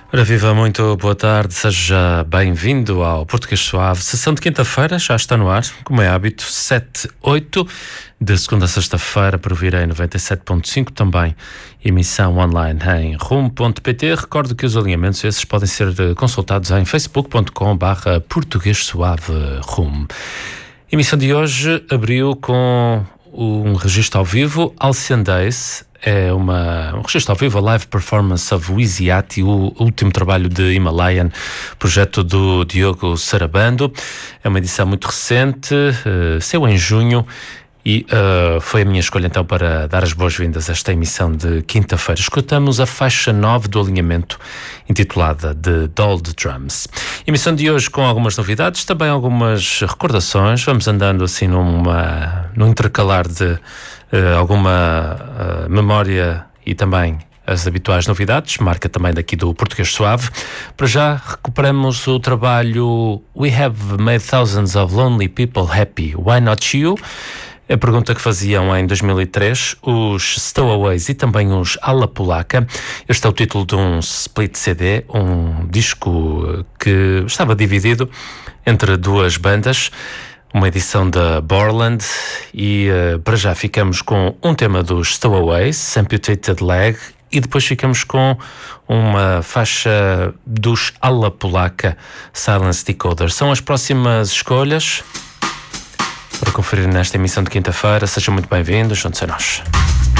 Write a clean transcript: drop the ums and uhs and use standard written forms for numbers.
Ora viva, muito boa tarde, seja bem-vindo ao Português Suave. Sessão de quinta-feira já está no ar, como é hábito, 7-8, de segunda a sexta-feira, para ouvir em 97.5, também emissão online em rumo.pt. Recordo que os alinhamentos esses podem ser consultados em facebook.com/Português Suave Rumo. A emissão de hoje abriu com um registro ao vivo, Halcyon Days. É um registro ao vivo, a live performance of Wheezy-Ati, o último trabalho de Himalayan, projeto do Diogo Sarabando. É uma edição muito recente, saiu em junho e foi a minha escolha então para dar as boas-vindas a esta emissão de quinta-feira. Escutamos a faixa 9 do alinhamento, intitulada The Doll Drums. Emissão de hoje com algumas novidades, também algumas recordações. Vamos andando assim num intercalar de alguma memória e também as habituais novidades, marca também daqui do Português Suave. Para já recuperamos o trabalho We Have Made Thousands of Lonely People Happy, Why Not You? A pergunta que faziam em 2003 os Stowaways e também os Ala Polaca. Este é o título de um split CD, um disco que estava dividido entre duas bandas, uma edição da Borland, e para já ficamos com um tema dos Stowaways, Amputated Leg, e depois ficamos com uma faixa dos Ala Polaca, Silence Decoder. São as próximas escolhas para conferir nesta emissão de quinta-feira. Sejam muito bem-vindos, juntos a nós.